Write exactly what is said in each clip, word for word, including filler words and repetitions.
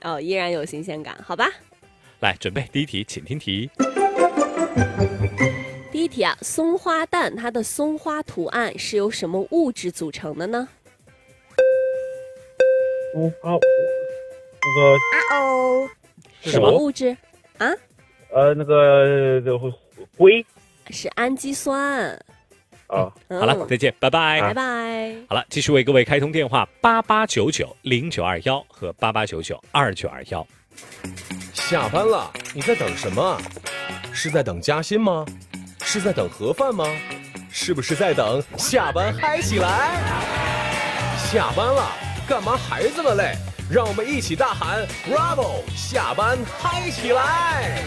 哦，依然有新鲜感，好吧。 来，准备第一题，请听题。 第一题啊，松花蛋它的松花图案是由什么物质组成的呢？ 松花，那个啊哦，什么物质啊？ 呃，那个硅是氨基酸。 啊， 嗯、 好了，再见，拜拜， 拜拜。 好了，继续为各位开通电话八八九九零九二幺和八八九九二九二幺。 下班了，你在等什么？是在等加薪吗？是在等盒饭吗？是不是在等下班嗨起来？下班了，干嘛还这么累？让我们一起大喊 Bravo！ 下班嗨起来！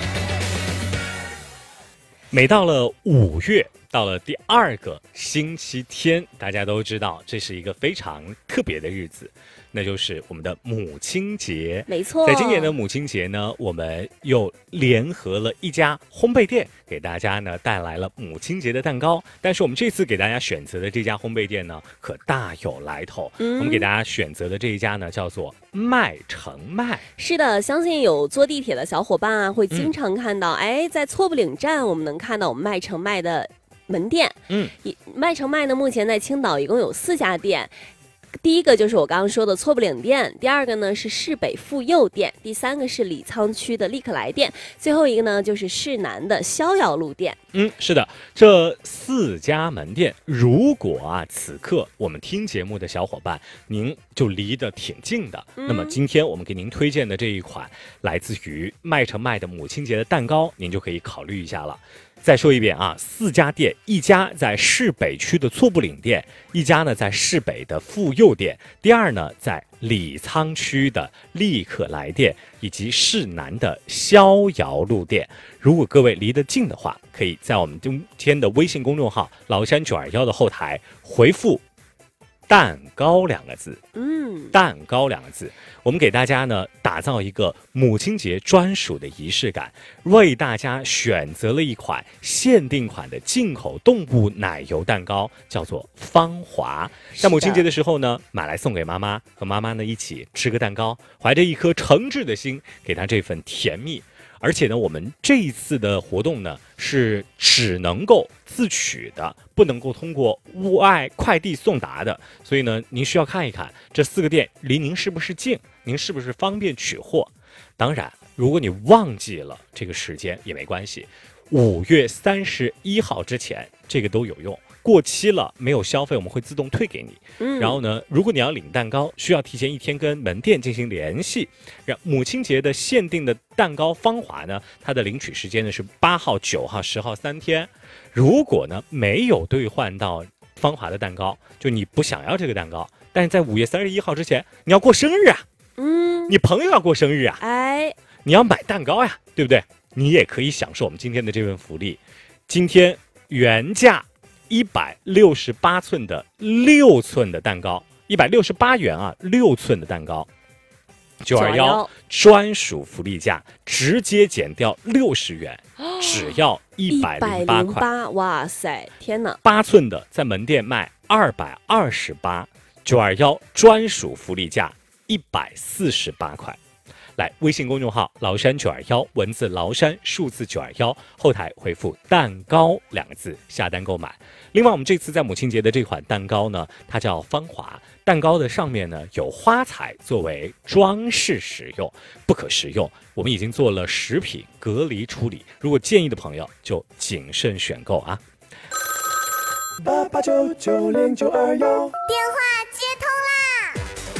每到了五月，到了第二个星期天，大家都知道这是一个非常特别的日子，那就是我们的母亲节。 没错， 在今年的母亲节呢，我们又联合了一家烘焙店，给大家呢带来了母亲节的蛋糕。但是我们这次给大家选择的这家烘焙店呢，可大有来头。嗯、我们给大家选择的这一家呢，叫做麦城麦。 是的，相信有坐地铁的小伙伴啊，会经常看到，嗯、哎，在错不岭站，我们能看到我们麦城麦的门店。 嗯， 麦城麦呢，目前在青岛一共有四家店。第一个就是我刚刚说的错不岭店，第二个呢是市北妇幼店，第三个是李沧区的立克来店，最后一个呢就是市南的逍遥路店。 嗯，是的，这四家门店，如果啊此刻我们听节目的小伙伴，您就离得挺近的，嗯、那么今天我们给您推荐的这一款来自于麦城麦的母亲节的蛋糕，您就可以考虑一下了。再说一遍啊，四家店，一家在市北区的错不岭店，一家呢在市北的妇幼店，第二呢在李沧区的立克来店，以及市南的逍遥路店。如果各位离得近的话，可以在我们今天的微信公众号崂山九二幺的后台回复蛋糕两个字， 嗯， 蛋糕两个字，我们给大家呢打造一个母亲节专属的仪式感，为大家选择了一款限定款的进口动物奶油蛋糕，叫做芳华。在母亲节的时候呢，买来送给妈妈，和妈妈呢一起吃个蛋糕，怀着一颗诚挚的心，给她这份甜蜜。而且呢，我们这一次的活动呢是只能够自取的，不能够通过外快递送达的，所以呢，您需要看一看这四个店离您是不是近，您是不是方便取货。当然，如果你忘记了这个时间也没关系，五月三十一号之前这个都有用。过期了没有消费，我们会自动退给你。嗯，然后呢，如果你要领蛋糕，需要提前一天跟门店进行联系。让母亲节的限定的蛋糕芳华呢，它的领取时间呢是八号、九号、十号三天。如果呢没有兑换到芳华的蛋糕，就你不想要这个蛋糕，但是在五月三十一号之前你要过生日啊， 嗯， 你朋友要过生日啊， 哎， 你要买蛋糕呀，对不对？你也可以享受我们今天的这份福利。今天原价一百六十八寸的六寸的蛋糕，一百六十八元啊，六寸的蛋糕，九二幺专属福利价，直接减掉六十元，哦、只要一百零八块。 哇塞，天哪！ 八寸的在门店卖二百二十八，九二幺专属福利价一百四十八块。来，微信公众号崂山九二幺，文字崂山，数字九二幺，后台回复蛋糕两个字下单购买。另外，我们这次在母亲节的这款蛋糕呢，它叫芳华，蛋糕的上面呢有花彩作为装饰使用，不可食用。我们已经做了食品隔离处理，如果建议的朋友就谨慎选购啊。 八八九九零九二幺， 电话接通啦！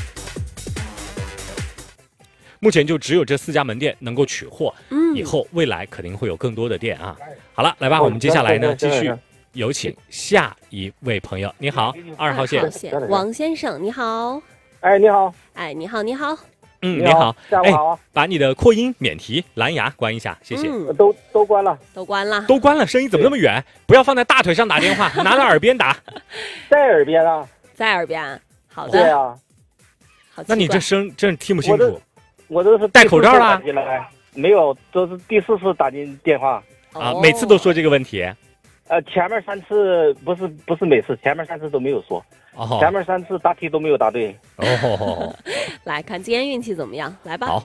目前就只有这四家门店能够取货，嗯，以后未来肯定会有更多的店啊。好了，来吧，我们接下来呢继续有请下一位朋友。你好，二号线， 王先生，你好。 哎，你好。 哎，你好，你好。 嗯，你好， 下午好。 哎，把你的扩音、免提、蓝牙关一下，谢谢。 嗯、都都关了， 都关了， 都关了，声音怎么那么远？不要放在大腿上打电话，拿到耳边打。 在耳边啊， 在耳边。好的。 对啊。 好， 那你这声真听不清楚。 我都是戴口罩了， 没有，这是第四次打进电话啊，每次都说这个问题。 呃，前面三次不是不是每次，前面三次都没有说，哦、前面三次答题都没有答对。 哦， 来看今天运气怎么样？来吧。 好。